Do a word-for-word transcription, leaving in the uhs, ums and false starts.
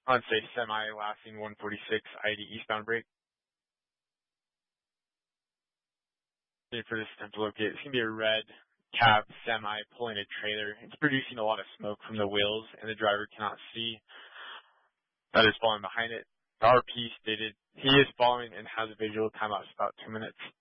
Unsafe semi lasting one forty-six I eighty eastbound break. For this attempt to locate, it's going to be a red cab semi pulling a trailer. It's producing a lot of smoke from the wheels, and the driver cannot see that is following behind it. The R P stated he is following and has a visual. Timeout is about two minutes.